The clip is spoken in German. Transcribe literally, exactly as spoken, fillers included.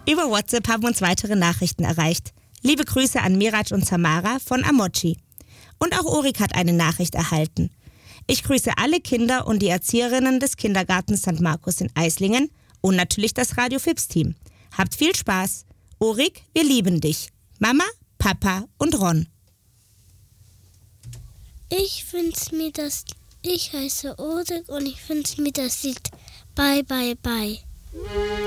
Über WhatsApp haben uns weitere Nachrichten erreicht. Liebe Grüße an Miraj und Samara von Amochi. Und auch Ulrich hat eine Nachricht erhalten. Ich grüße alle Kinder und die Erzieherinnen des Kindergartens Sankt Markus in Eislingen und natürlich das Radio Fips Team. Habt viel Spaß. Ulrich, wir lieben dich. Mama, Papa und Ron. Ich wünsche mir das, ich heiße Ulrich und ich wünsche mir das Lied Bye Bye Bye.